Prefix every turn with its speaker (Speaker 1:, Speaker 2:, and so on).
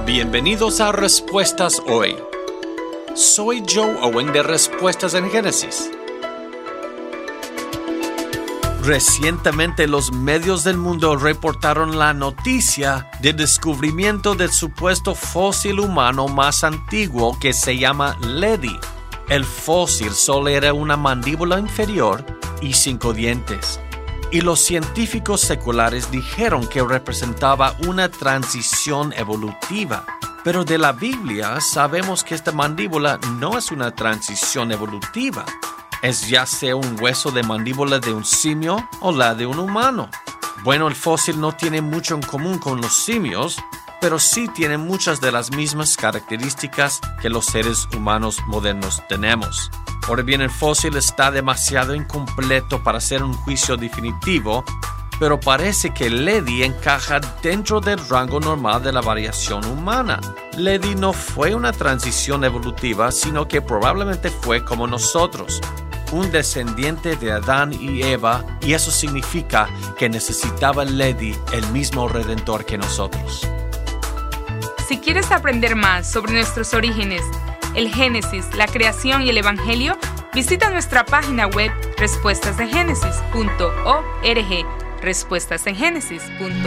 Speaker 1: Bienvenidos a Respuestas Hoy. Soy Joe Owen de Respuestas en Génesis. Recientemente los medios del mundo reportaron la noticia del descubrimiento del supuesto fósil humano más antiguo que se llama Ledi. El fósil solo era una mandíbula inferior y 5 dientes. Y los científicos seculares dijeron que representaba una transición evolutiva. Pero de la Biblia sabemos que esta mandíbula no es una transición evolutiva. Es ya sea un hueso de mandíbula de un simio o la de un humano. Bueno, el fósil no tiene mucho en común con los simios, pero sí tiene muchas de las mismas características que los seres humanos modernos tenemos. Ahora bien, el fósil está demasiado incompleto para hacer un juicio definitivo, pero parece que Ledi encaja dentro del rango normal de la variación humana. Ledi no fue una transición evolutiva, sino que probablemente fue como nosotros, un descendiente de Adán y Eva, y eso significa que necesitaba Ledi el mismo redentor que nosotros.
Speaker 2: Si quieres aprender más sobre nuestros orígenes, el Génesis, la creación y el Evangelio, visita nuestra página web respuestasengénesis.org, respuestasengénesis.org.